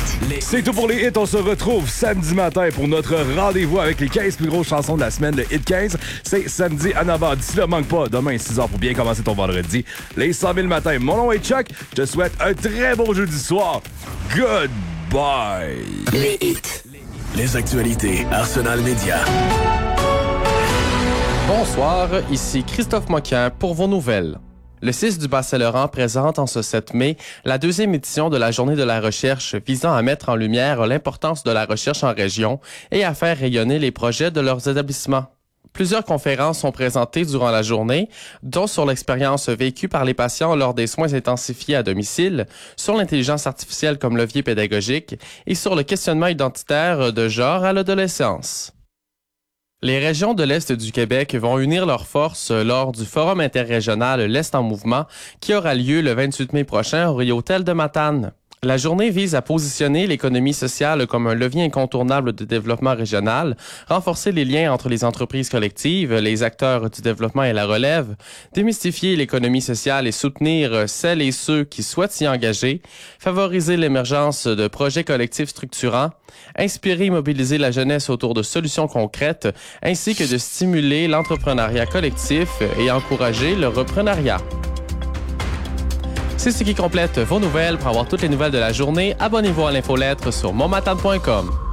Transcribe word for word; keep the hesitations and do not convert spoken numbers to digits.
hits. C'est tout pour les hits. On se retrouve samedi matin pour notre rendez-vous avec les quinze plus grosses chansons de la semaine, le Hit quinze. C'est samedi à neuf heures. D'ici là, manque pas. Demain, six heures pour bien commencer ton vendredi. Les cent mille matins. Mon nom est Chuck. Je te souhaite un très beau jeudi soir. Goodbye. Les hits. Les actualités Arsenal Média. Bonsoir, ici Christophe Moquin pour vos nouvelles. Le C I S du Bas-Saint-Laurent présente en ce sept mai la deuxième édition de la Journée de la recherche visant à mettre en lumière l'importance de la recherche en région et à faire rayonner les projets de leurs établissements. Plusieurs conférences sont présentées durant la journée, dont sur l'expérience vécue par les patients lors des soins intensifiés à domicile, sur l'intelligence artificielle comme levier pédagogique et sur le questionnement identitaire de genre à l'adolescence. Les régions de l'Est du Québec vont unir leurs forces lors du Forum interrégional L'Est en mouvement qui aura lieu le vingt-huit mai prochain au Riotel de Matane. La journée vise à positionner l'économie sociale comme un levier incontournable de développement régional, renforcer les liens entre les entreprises collectives, les acteurs du développement et la relève, démystifier l'économie sociale et soutenir celles et ceux qui souhaitent s'y engager, favoriser l'émergence de projets collectifs structurants, inspirer et mobiliser la jeunesse autour de solutions concrètes, ainsi que de stimuler l'entrepreneuriat collectif et encourager le reprenariat. C'est ce qui complète vos nouvelles. Pour avoir toutes les nouvelles de la journée, abonnez-vous à l'infolettre sur mon matane point com.